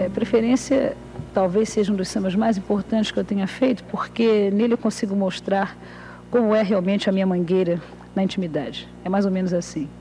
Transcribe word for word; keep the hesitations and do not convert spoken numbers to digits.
É, Preferência talvez seja um dos sambas mais importantes que eu tenha feito, porque nele eu consigo mostrar como é realmente a minha mangueira na intimidade. É mais ou menos assim.